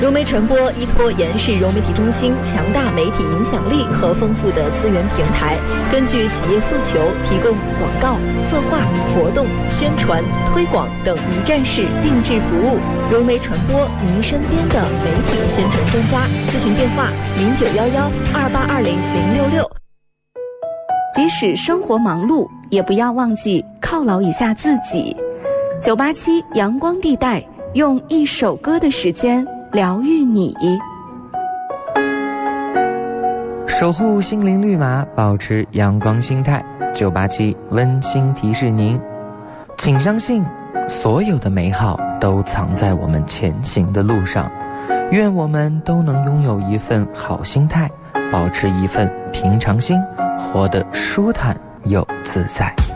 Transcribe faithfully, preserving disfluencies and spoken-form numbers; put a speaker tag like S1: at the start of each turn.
S1: 融媒传播依托延世融媒体中心强大媒体影响力和丰富的资源平台，根据企业诉求提供广告、策划、活动、宣传、推广等一站式定制服务。融媒传播，您身边的媒体宣传专家。咨询电话：零九幺幺二八二零零六六。
S2: 即使生活忙碌，也不要忘记犒劳一下自己。九八七阳光地带，用一首歌的时间疗愈你。
S3: 守护心灵绿码，保持阳光心态。九八七温馨提示您，请相信，所有的美好都藏在我们前行的路上。愿我们都能拥有一份好心态，保持一份平常心，活得舒坦又自在。